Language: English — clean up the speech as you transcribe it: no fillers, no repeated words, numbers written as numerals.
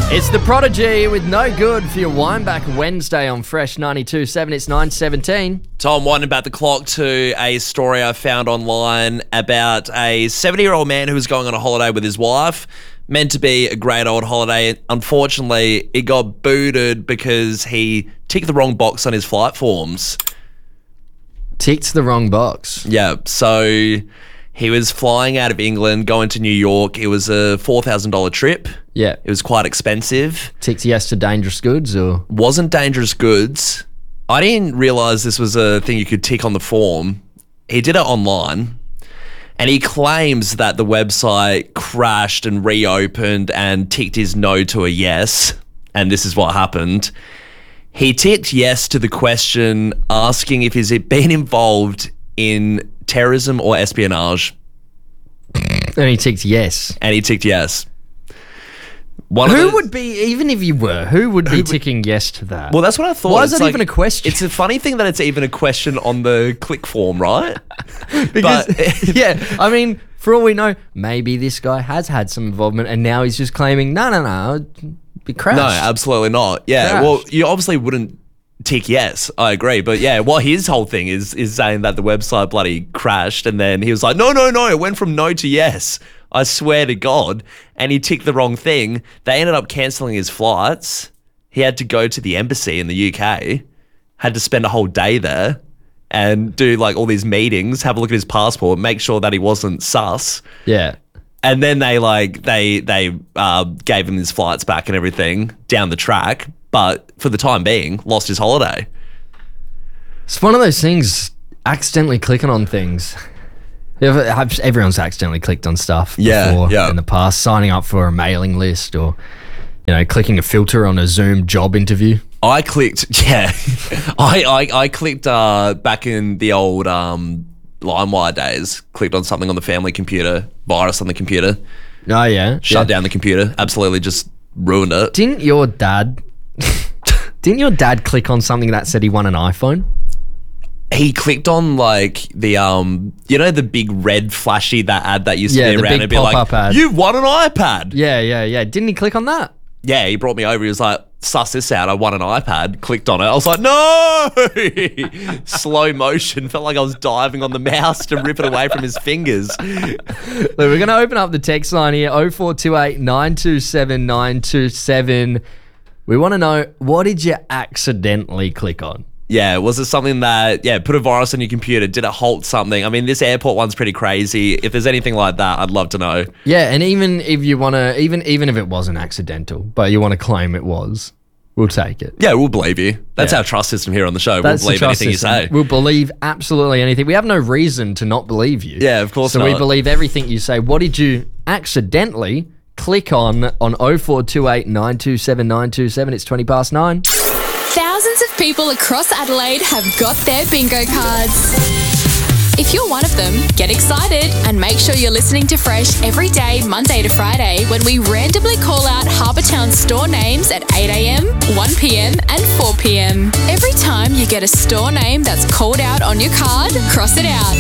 It's The Prodigy with No Good for your Wind Back Wednesday on Fresh 92.7. It's 9:17. Tom, winding back the clock to a story I found online about a 70-year-old man who was going on a holiday with his wife. Meant to be a great old holiday. Unfortunately, it got booted because he ticked the wrong box on his flight forms. Ticked the wrong box. Yeah, so he was flying out of England, going to New York. It was a $4,000 trip. Yeah. It was quite expensive. Ticked yes to dangerous goods or? Wasn't dangerous goods. I didn't realise this was a thing you could tick on the form. He did it online, and he claims that the website crashed and reopened and ticked his no to a yes, and this is what happened. He ticked yes to the question asking if he's been involved in terrorism or espionage. And he ticked yes. And he ticked yes. Who would be, even if you were, who would be ticking yes to that? Well, that's what I thought. Why is that even a question? It's a funny thing that it's even a question on the click form, right? Because, yeah, I mean, for all we know, maybe this guy has had some involvement and now he's just claiming, no, it crashed. No, absolutely not. Yeah, Crashed. well, you obviously wouldn't tick yes, I agree. But yeah, well, his whole thing is saying that the website bloody crashed, and then he was like, no, it went from no to yes. I swear to God. And he ticked the wrong thing. They ended up cancelling his flights. He had to go to the embassy in the UK, had to spend a whole day there and do like all these meetings, have a look at his passport, make sure that he wasn't sus. Yeah. And then they gave him his flights back and everything down the track. But for the time being, lost his holiday. It's one of those things, accidentally clicking on things. Everyone's accidentally clicked on stuff before in the past, signing up for a mailing list or, clicking a filter on a Zoom job interview. I clicked, I clicked back in the old LimeWire days, clicked on something on the family computer, virus on the computer. Oh, yeah. Shut down the computer, absolutely just ruined it. Didn't your dad click on something that said he won an iPhone? He clicked on like the the big red flashy ad that used to be around and be like, ad. "You've won an iPad." Yeah. Didn't he click on that? Yeah, he brought me over. He was like, "Suss this out. I won an iPad." Clicked on it. I was like, "No!" Slow motion. Felt like I was diving on the mouse to rip it away from his fingers. Look, we're going to open up the text line here, 0428 927 927. We want to know, what did you accidentally click on? Yeah, was it something that, put a virus on your computer? Did it halt something? I mean, this airport one's pretty crazy. If there's anything like that, I'd love to know. Yeah, and even if you want to, even if it wasn't accidental, but you want to claim it was, we'll take it. Yeah, we'll believe you. That's our trust system here on the show. We'll believe anything you say. We'll believe absolutely anything. We have no reason to not believe you. Yeah, of course not. So we believe everything you say. What did you accidentally click on 0428 927 927? It's 9:20. Thousands of people across Adelaide have got their bingo cards. If you're one of them, get excited and make sure you're listening to Fresh every day, Monday to Friday, when we randomly call out Harbour Town store names at 8 a.m, 1 p.m, and 4 p.m. Every time you get a store name that's called out on your card, cross it out.